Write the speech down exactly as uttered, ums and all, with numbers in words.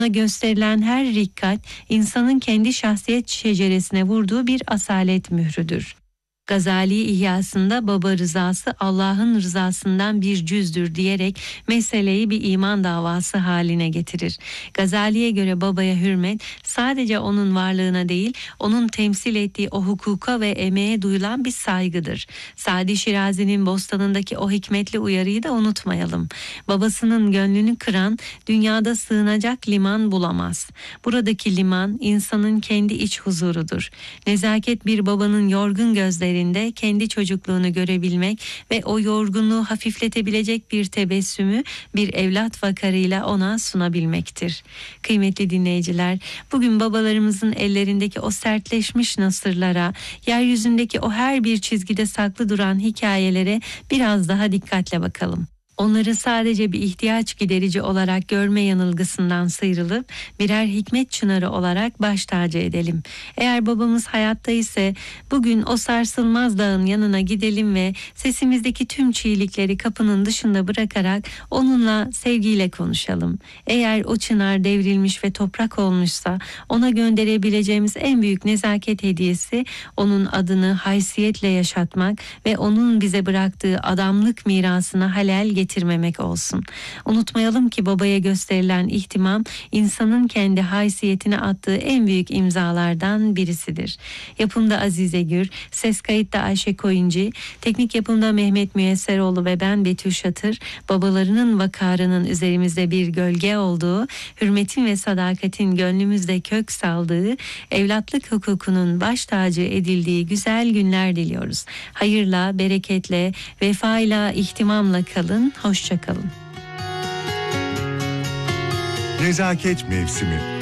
gösterilen her dikkat insanın kendi şahsiyet şeceresine vurduğu bir asalet mührüdür. Gazali İhyasında baba rızası Allah'ın rızasından bir cüzdür diyerek meseleyi bir iman davası haline getirir. Gazali'ye göre babaya hürmet sadece onun varlığına değil, onun temsil ettiği o hukuka ve emeğe duyulan bir saygıdır. Sadi Şirazi'nin Bostanı'ndaki o hikmetli uyarıyı da unutmayalım. Babasının gönlünü kıran dünyada sığınacak liman bulamaz. Buradaki liman insanın kendi iç huzurudur. Nezaket bir babanın yorgun gözleri kendi çocukluğunu görebilmek ve o yorgunluğu hafifletebilecek bir tebessümü bir evlat vakarıyla ona sunabilmektir. Kıymetli dinleyiciler, bugün babalarımızın ellerindeki o sertleşmiş nasırlara, yeryüzündeki o her bir çizgide saklı duran hikayelere biraz daha dikkatle bakalım. Onları sadece bir ihtiyaç giderici olarak görme yanılgısından sıyrılıp birer hikmet çınarı olarak baş tacı edelim. Eğer babamız hayatta ise bugün o sarsılmaz dağın yanına gidelim ve sesimizdeki tüm çiğlikleri kapının dışında bırakarak onunla sevgiyle konuşalım. Eğer o çınar devrilmiş ve toprak olmuşsa ona gönderebileceğimiz en büyük nezaket hediyesi onun adını haysiyetle yaşatmak ve onun bize bıraktığı adamlık mirasına halel getirmek getirmemek olsun. Unutmayalım ki babaya gösterilen ihtimam insanın kendi haysiyetine attığı en büyük imzalardan birisidir. Yapımda Azize Gür, ses kayıtta Ayşe Koyuncu, teknik yapımda Mehmet Müyesseroğlu ve ben Betül Şatır, babalarının vakarının üzerimizde bir gölge olduğu, hürmetin ve sadakatin gönlümüzde kök saldığı, evlatlık hukukunun baş tacı edildiği güzel günler diliyoruz. Hayırla, bereketle, vefayla, ihtimamla kalın. Hoşça kalın. Nezaket mevsimi.